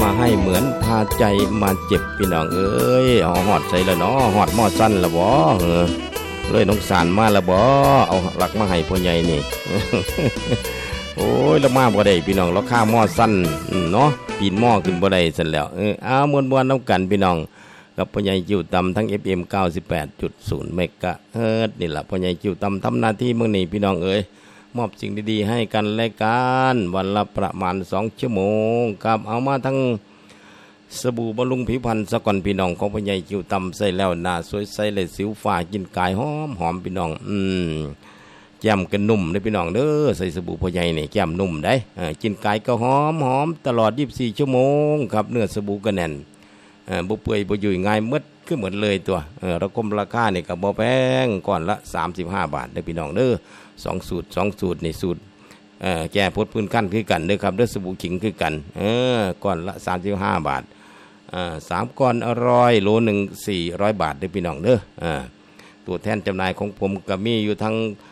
ให้เหมือนพาใจมาเจ็บพี่น้องเอ้ยเอาหอดใส่ละเนาะหอดหม้อสั้นละบ่เลยน้องสารมาละบ่เอาหลักมาให้พ่อใหญ่นี่ โอ้ยละมาบ่ได้พี่น้องเราค่าหม้อสั้นเนาะปีนหม้อขึ้นบ่ได้ซั่นแล้วเอาม่วนๆนำกันพี่น้องกับพ่อใหญ่จิ้วตำทั้ง FM 98.0 เมกะเฮิรตซ์นี่ล่ะพ่อใหญ่จิ้วตำทำหน้าที่มื้อนี้พี่น้องเอ้ยมอบสิ่งดีๆให้กันและกันวันละประมาณ2ชั่วโมงกับเอามาทั้งสบู่บำรุงผิวพรรณสะก่อนพี่น้องของพ่อใหญ่จิ้วตำใส่แล้วหน้าสวยใสเลยสิวฟ้ากินกายหอมพี่น้องแก้มก็นุ่มเด้อพี่น้องเด้อใส่สบู่พ่อใหญ่นี่แก้มนุ่มได้กินกายก็หอมตลอด24ชั่วโมงครับเนื้อสบู่ก็แน่นบ่เปื่อยบ่ยุ่ยง่ายหมดคือเหมือนเลยตัวราคานี่ก็บ่แพงก่อนละ35 บาทเด้อพี่น้องเด้อ2สูตรนี่สูตรแก้พดพื้นกั้นคือกันเด้อครับเด้อสบู่ขิงคือกันก่อนละ35 บาท3ก้อนอร่อยโลนึง400 บาทเด้อพี่น้องเด้อตัวแทนจำหน่ายของผมก็มีอยู่ทั้ง